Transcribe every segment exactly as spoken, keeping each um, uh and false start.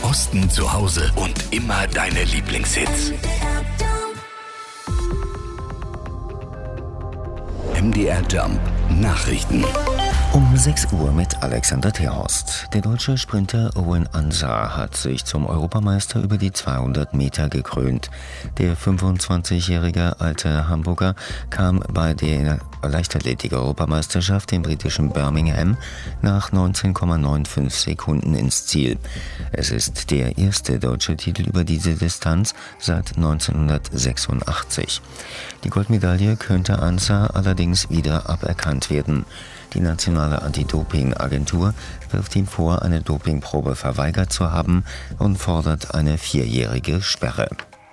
Osten zu Hause und immer deine Lieblingshits. M D R Jump Nachrichten. Um sechs Uhr mit Alexander Terhorst. Der deutsche Sprinter Owen Ansah hat sich zum Europameister über die zweihundert Meter gekrönt. Der fünfundzwanzigjährige alte Hamburger kam bei der Leichtathletik-Europameisterschaft im britischen Birmingham nach neunzehn Komma fünfundneunzig Sekunden ins Ziel. Es ist der erste deutsche Titel über diese Distanz seit neunzehnhundertsechsundachtzig. Die Goldmedaille könnte Ansah allerdings wieder aberkannt werden. Die nationale Anti-Doping-Agentur wirft ihm vor, eine Dopingprobe verweigert zu haben und fordert eine vierjährige Sperre.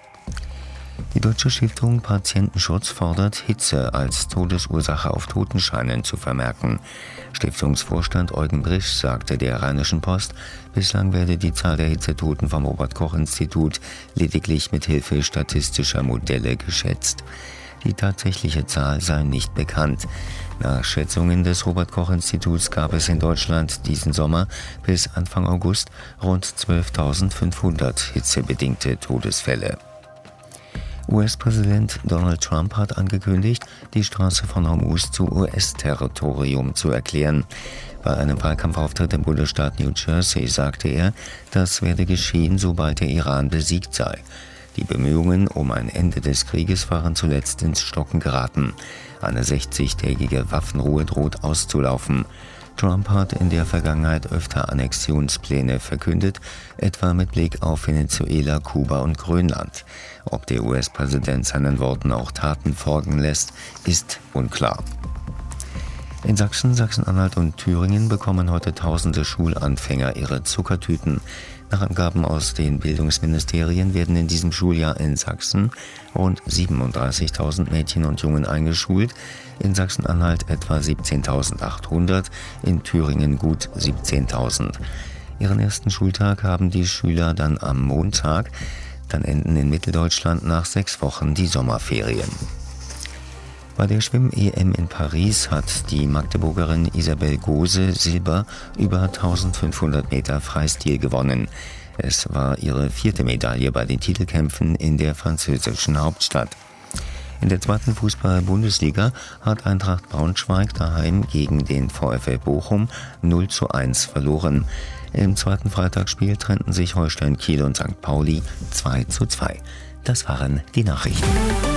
Die Deutsche Stiftung Patientenschutz fordert, Hitze als Todesursache auf Totenscheinen zu vermerken. Stiftungsvorstand Eugen Brisch sagte der Rheinischen Post, bislang werde die Zahl der Hitzetoten vom Robert-Koch-Institut lediglich mit Hilfe statistischer Modelle geschätzt. Die tatsächliche Zahl sei nicht bekannt. Nach Schätzungen des Robert-Koch-Instituts gab es in Deutschland diesen Sommer bis Anfang August rund zwölftausendfünfhundert hitzebedingte Todesfälle. U S-Präsident Donald Trump hat angekündigt, die Straße von Hormuz zu U S-Territorium zu erklären. Bei einem Wahlkampfauftritt im Bundesstaat New Jersey sagte er, das werde geschehen, sobald der Iran besiegt sei. Die Bemühungen um ein Ende des Krieges waren zuletzt ins Stocken geraten. Eine sechzigtägige Waffenruhe droht auszulaufen. Trump hat in der Vergangenheit öfter Annexionspläne verkündet, etwa mit Blick auf Venezuela, Kuba und Grönland. Ob der U S-Präsident seinen Worten auch Taten folgen lässt, ist unklar. In Sachsen, Sachsen-Anhalt und Thüringen bekommen heute tausende Schulanfänger ihre Zuckertüten. Nach Angaben aus den Bildungsministerien werden in diesem Schuljahr in Sachsen rund siebenunddreißigtausend Mädchen und Jungen eingeschult, in Sachsen-Anhalt etwa siebzehntausendachthundert, in Thüringen gut siebzehntausend. Ihren ersten Schultag haben die Schüler dann am Montag, dann enden in Mitteldeutschland nach sechs Wochen die Sommerferien. Bei der Schwimm-E M in Paris hat die Magdeburgerin Isabel Gose Silber über eintausendfünfhundert Meter Freistil gewonnen. Es war ihre vierte Medaille bei den Titelkämpfen in der französischen Hauptstadt. In der zweiten Fußball-Bundesliga hat Eintracht Braunschweig daheim gegen den VfL Bochum null zu eins verloren. Im zweiten Freitagsspiel trennten sich Holstein Kiel und Sankt Pauli zwei zu zwei. Das waren die Nachrichten.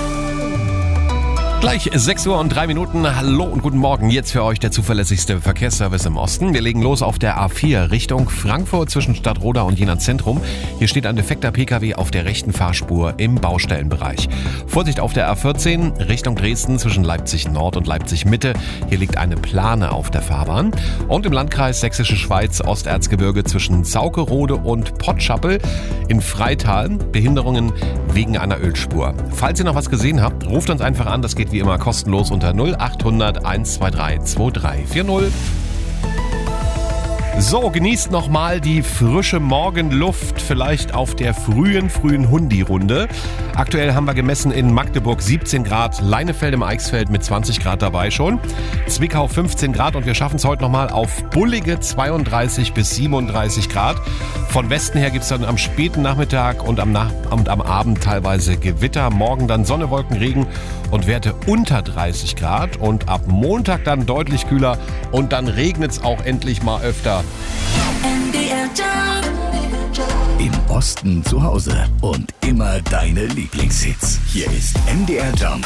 Gleich sechs Uhr und drei Minuten. Hallo und guten Morgen. Jetzt für euch der zuverlässigste Verkehrsservice im Osten. Wir legen los auf der A vier Richtung Frankfurt zwischen Stadtroda und Jena Zentrum. Hier steht ein defekter Pkw auf der rechten Fahrspur im Baustellenbereich. Vorsicht auf der A vierzehn Richtung Dresden zwischen Leipzig Nord und Leipzig Mitte. Hier liegt eine Plane auf der Fahrbahn. Und im Landkreis Sächsische Schweiz Osterzgebirge zwischen Zaukerode und Pottschappel in Freital. Behinderungen wegen einer Ölspur. Falls ihr noch was gesehen habt, ruft uns einfach an. Das geht wie immer kostenlos unter null achthundert einhundertzweiundzwanzig zweiunddreißig vierzig. So, genießt nochmal die frische Morgenluft, vielleicht auf der frühen, frühen Hundi-Runde. Aktuell haben wir gemessen in Magdeburg siebzehn Grad, Leinefeld im Eichsfeld mit zwanzig Grad dabei schon, Zwickau fünfzehn Grad und wir schaffen es heute nochmal auf bullige zweiunddreißig bis siebenunddreißig Grad. Von Westen her gibt es dann am späten Nachmittag und am, Nach- und am Abend teilweise Gewitter, morgen dann Sonne, Wolken, Regen und Werte unter dreißig Grad und ab Montag dann deutlich kühler und dann regnet es auch endlich mal öfter. M D R Jump. Im Osten zu Hause und immer deine Lieblingshits. Hier ist M D R Jump